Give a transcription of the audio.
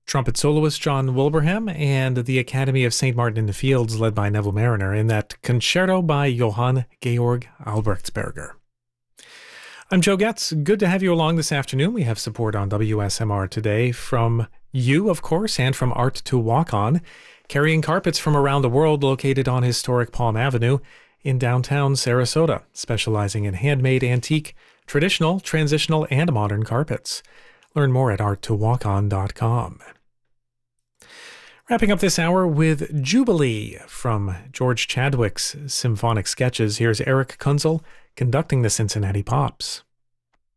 Trumpet soloist John Wilbraham and the Academy of St. Martin in the Fields, led by Neville Mariner, in that concerto by Johann Georg Albrechtsberger. I'm Joe Getz. Good to have you along this afternoon. We have support on WSMR today from you, of course, and from Art to Walk On, carrying carpets from around the world, located on historic Palm Avenue in downtown Sarasota, specializing in handmade, antique, traditional, transitional, and modern carpets. Learn more at arttowalkon.com. Wrapping up this hour with Jubilee from George Chadwick's Symphonic Sketches, here's Eric Kunzel conducting the Cincinnati Pops.